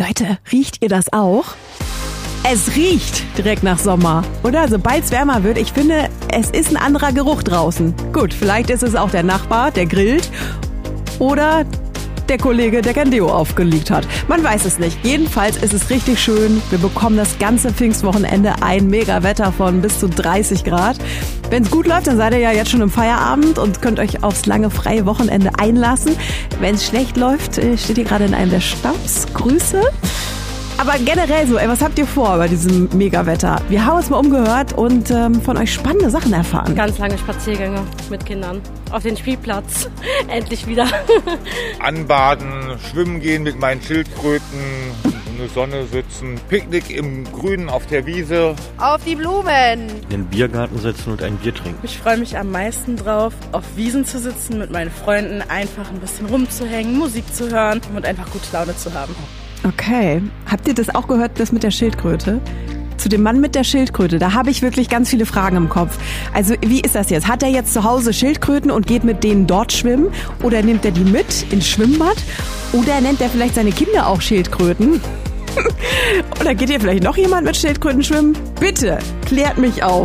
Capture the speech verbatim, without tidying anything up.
Leute, riecht ihr das auch? Es riecht direkt nach Sommer, oder? Sobald es wärmer wird, ich finde, es ist ein anderer Geruch draußen. Gut, vielleicht ist es auch der Nachbar, der grillt, oder der Kollege, der kein Deo aufgelegt hat. Man weiß es nicht. Jedenfalls ist es richtig schön. Wir bekommen das ganze Pfingstwochenende ein Mega-Wetter von bis zu dreißig Grad. Wenn es gut läuft, dann seid ihr ja jetzt schon im Feierabend und könnt euch aufs lange freie Wochenende einlassen. Wenn es schlecht läuft, steht ihr gerade in einem der Staus. Grüße. Aber generell so, ey, was habt ihr vor bei diesem Megawetter? Wir haben uns mal umgehört und ähm, von euch spannende Sachen erfahren. Ganz lange Spaziergänge mit Kindern auf den Spielplatz. Endlich wieder. Anbaden, schwimmen gehen mit meinen Schildkröten, in der Sonne sitzen, Picknick im Grünen auf der Wiese. Auf die Blumen. In den Biergarten sitzen und ein Bier trinken. Ich freue mich am meisten drauf, auf Wiesen zu sitzen, mit meinen Freunden einfach ein bisschen rumzuhängen, Musik zu hören und einfach gute Laune zu haben. Okay. Habt ihr das auch gehört, das mit der Schildkröte? Zu dem Mann mit der Schildkröte, da habe ich wirklich ganz viele Fragen im Kopf. Also wie ist das jetzt? Hat er jetzt zu Hause Schildkröten und geht mit denen dort schwimmen? Oder nimmt er die mit ins Schwimmbad? Oder nennt er vielleicht seine Kinder auch Schildkröten? Oder geht hier vielleicht noch jemand mit Schildkröten schwimmen? Bitte, klärt mich auf.